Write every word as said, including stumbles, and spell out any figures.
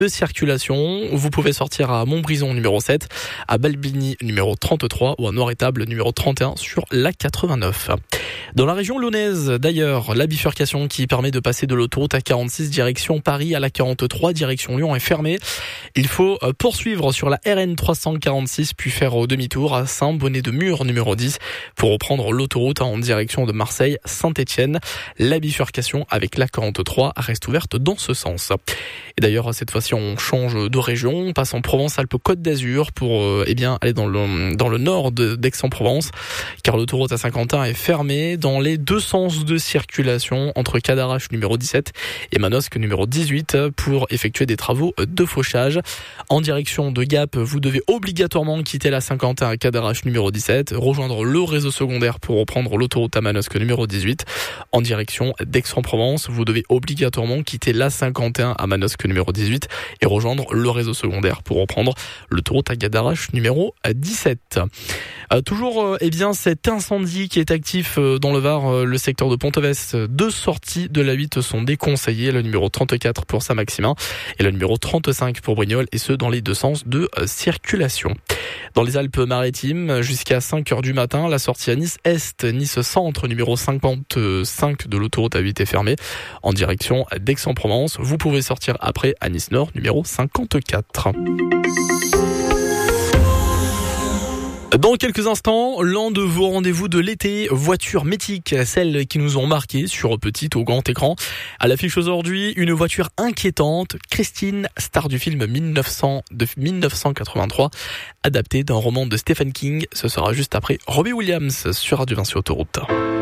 de circulation. Vous pouvez sortir à Montbrison numéro sept, à Balbigny numéro trente-trois ou à Noir-Étable numéro trente et un sur la quatre-vingt-neuf. Dans la région lyonnaise, d'ailleurs, la bifurcation qui permet de passer de l'autoroute A quarante-six direction Paris à la quarante-trois direction Lyon est fermée. Il faut poursuivre sur la R N trois cent quarante-six puis faire au demi-tour à Saint-Bonnet-de-Mur numéro dix pour reprendre l'autoroute en direction de Marseille-Saint-Étienne. La bifurcation avec la quarante-trois reste ouverte dans ce sens. Et d'ailleurs, cette fois-ci, on change de région, on passe en Provence-Alpes-Côte d'Azur pour euh, eh bien aller dans le dans le nord de, d'Aix-en-Provence, car l'autoroute A Saint-Quentin est fermée dans les deux sens de circulation entre Cadarache numéro dix-sept et Manosque numéro dix-huit pour effectuer des travaux de fauchage. En direction de Gap, vous devez obligatoirement quitter la Saint-Quentin à Cadarache numéro dix-sept, rejoindre le réseau secondaire pour reprendre l'autoroute à Manosque numéro dix-huit. En direction d'Aix-en-Provence, vous devez obligatoirement quitter la Saint-Quentin à Manosque numéro dix-huit et rejoindre le réseau secondaire pour reprendre l'autoroute à Cadarache numéro dix-sept. Euh, toujours euh, eh bien cet incendie qui est actif euh, dans le Var, euh, le secteur de Ponteves. Deux sorties de la huit sont déconseillées, le numéro trente-quatre pour Saint-Maximin et le numéro trente-cinq pour Brignoles, et ce dans les deux sens de euh, circulation. Dans les Alpes-Maritimes, jusqu'à cinq heures du matin, la sortie à Nice-Est, Nice-Centre, numéro cinquante-cinq de l'autoroute A huit est fermée en direction d'Aix-en-Provence. Vous pouvez sortir après à Nice-Nord, numéro cinquante-quatre. Dans quelques instants, l'un de vos rendez-vous de l'été, voitures mythiques, celles qui nous ont marqué sur petit ou grand écran. À l'affiche aujourd'hui, une voiture inquiétante, Christine, star du film mille neuf cents de mille neuf cent quatre-vingt-trois, adapté d'un roman de Stephen King. Ce sera juste après Robbie Williams sur Radio Vinci Autoroute.